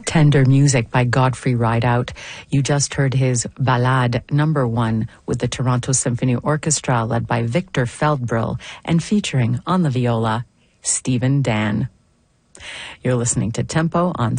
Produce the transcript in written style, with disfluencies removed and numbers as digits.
Tender music by Godfrey Rideout. You just heard his Ballade number 1 with the Toronto Symphony Orchestra led by Victor Feldbrühl and featuring on the viola Stephen Dan. You're listening to Tempo on